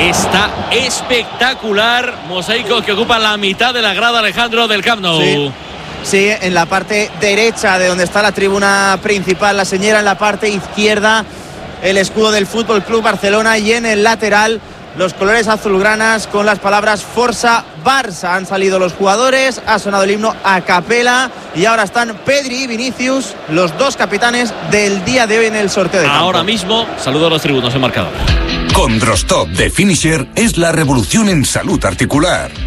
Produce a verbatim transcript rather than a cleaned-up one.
Está espectacular. Mosaicos que ocupan la mitad de la grada, Alejandro, del Camp Nou. Sí. Sí, en la parte derecha de donde está la tribuna principal, la señera, en la parte izquierda el escudo del Fútbol Club Barcelona, y en el lateral los colores azulgranas con las palabras Forza Barça. Han salido los jugadores, ha sonado el himno a capela y ahora están Pedri y Vinicius, los dos capitanes del día de hoy en el sorteo de campo. Ahora mismo, saludo a los tribunos en marcador. Con Rostov de Finisher es la revolución en salud articular.